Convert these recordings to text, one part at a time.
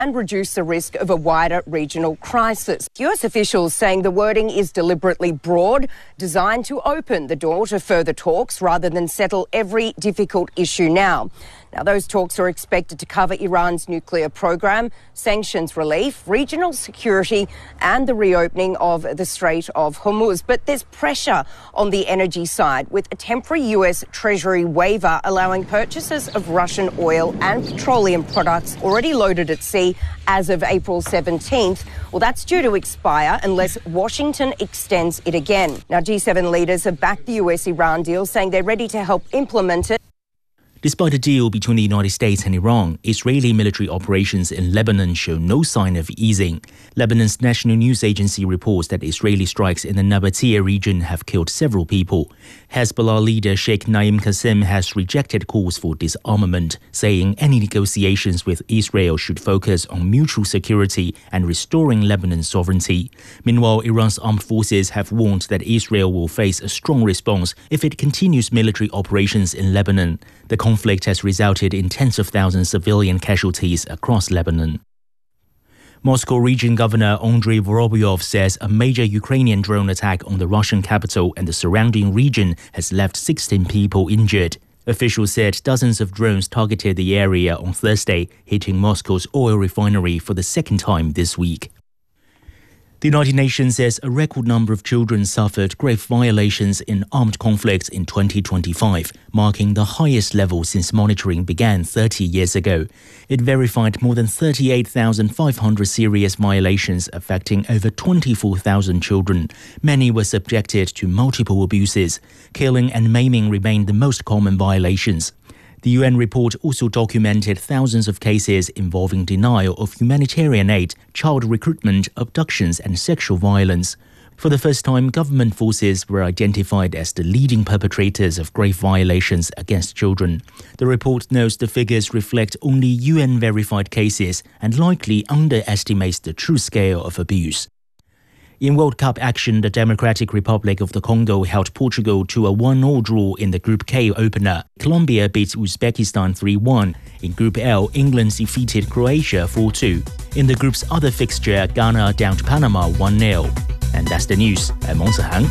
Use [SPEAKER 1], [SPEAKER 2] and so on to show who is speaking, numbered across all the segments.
[SPEAKER 1] and reduce the risk of a wider regional crisis. US officials saying the wording is deliberately broad, designed to open the door to further talks rather than settle every difficult issue now. Now, those talks are expected to cover Iran's nuclear program, sanctions relief, regional security and the reopening of the Strait of Hormuz. But there's pressure on the energy side, with a temporary US Treasury waiver allowing purchases of Russian oil and petroleum products already loaded at sea as of April 17th. Well, that's due to expire unless Washington extends it again. Now, G7 leaders have backed the US-Iran deal, saying they're ready to help implement it.
[SPEAKER 2] Despite a deal between the United States and Iran, Israeli military operations in Lebanon show no sign of easing. Lebanon's national news agency reports that Israeli strikes in the Nabatea region have killed several people. Hezbollah leader Sheikh Naim Qassem has rejected calls for disarmament, saying any negotiations with Israel should focus on mutual security and restoring Lebanon's sovereignty. Meanwhile, Iran's armed forces have warned that Israel will face a strong response if it continues military operations in Lebanon. The conflict has resulted in tens of thousands of civilian casualties across Lebanon. Moscow Region Governor Andrei Vorobyov says a major Ukrainian drone attack on the Russian capital and the surrounding region has left 16 people injured. Officials said dozens of drones targeted the area on Thursday, hitting Moscow's oil refinery for the second time this week. The United Nations says a record number of children suffered grave violations in armed conflicts in 2025, marking the highest level since monitoring began 30 years ago. It verified more than 38,500 serious violations affecting over 24,000 children. Many were subjected to multiple abuses. Killing and maiming remain the most common violations. The UN report also documented thousands of cases involving denial of humanitarian aid, child recruitment, abductions and sexual violence. For the first time, government forces were identified as the leading perpetrators of grave violations against children. The report notes the figures reflect only UN-verified cases and likely underestimates the true scale of abuse. In World Cup action, the Democratic Republic of the Congo held Portugal to a 1-1 draw in the Group K opener. Colombia beat Uzbekistan 3-1. In Group L, England defeated Croatia 4-2. In the group's other fixture, Ghana downed Panama 1-0. And that's the news. I'm Mong Zihang.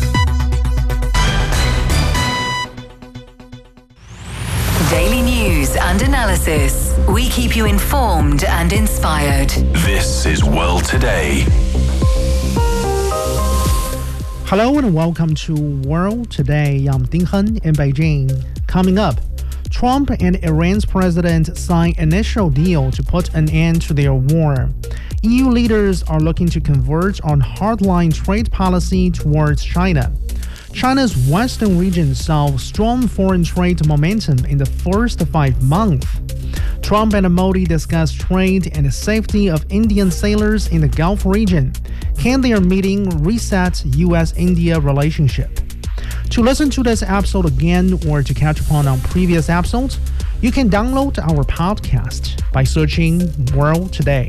[SPEAKER 3] Daily news and analysis. We keep you informed and inspired.
[SPEAKER 4] This is World Today.
[SPEAKER 5] Hello and welcome to World Today. I'm Ding Hen in Beijing. Coming up, Trump and Iran's president sign initial deal to put an end to their war. EU leaders are looking to converge on hardline trade policy towards China. China's western region saw strong foreign trade momentum in the first 5 months. Trump and Modi discuss trade and the safety of Indian sailors in the Gulf region. Can their meeting reset U.S.-India relationship? To listen to this episode again or to catch up on previous episodes, you can download our podcast by searching World Today.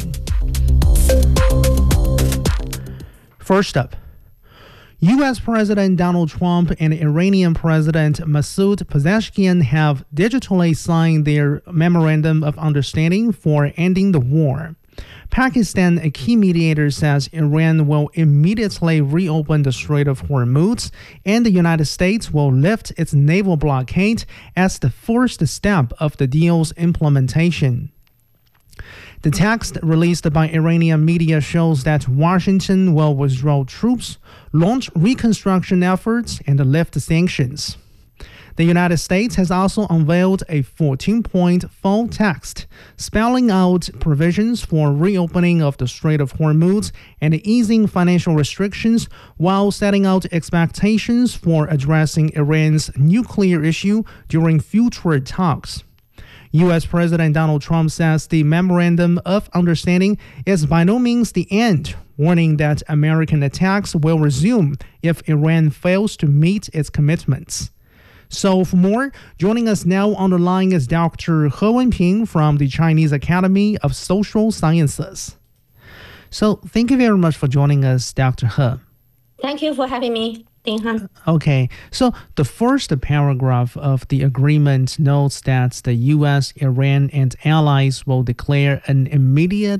[SPEAKER 5] First up, U.S. President Donald Trump and Iranian President Masoud Pezeshkian have digitally signed their Memorandum of Understanding for ending the war. Pakistan, a key mediator, says Iran will immediately reopen the Strait of Hormuz, and the United States will lift its naval blockade as the first step of the deal's implementation. The text released by Iranian media shows that Washington will withdraw troops, launch reconstruction efforts, and lift sanctions. The United States has also unveiled a 14-point full text spelling out provisions for reopening of the Strait of Hormuz and easing financial restrictions, while setting out expectations for addressing Iran's nuclear issue during future talks. U.S. President Donald Trump says the Memorandum of Understanding is by no means the end, warning that American attacks will resume if Iran fails to meet its commitments. So for more, joining us now on the line is Dr. He Wenping from the Chinese Academy of Social Sciences. So thank you very much for joining us, Dr. He.
[SPEAKER 6] Thank you for having me.
[SPEAKER 5] Okay, so the first paragraph of the agreement notes that the U.S., Iran, and allies will declare an immediate